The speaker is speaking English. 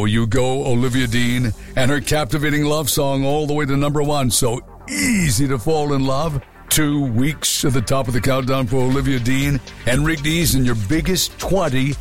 You go, Olivia Dean, and her captivating love song all the way to number one. So easy to fall in love. 2 weeks at the top of the countdown for Olivia Dean and Rick Dees in your biggest 20